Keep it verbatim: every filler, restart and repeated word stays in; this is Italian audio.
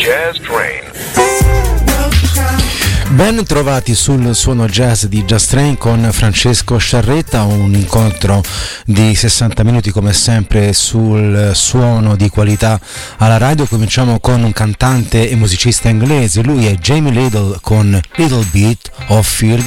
Jazz Train. Ben trovati sul suono jazz di Jazz Train con Francesco Sciarretta, un incontro di sessanta minuti come sempre sul suono di qualità alla radio. Cominciamo con un cantante e musicista inglese, lui è Jamie Lidl con Little Bit of Feel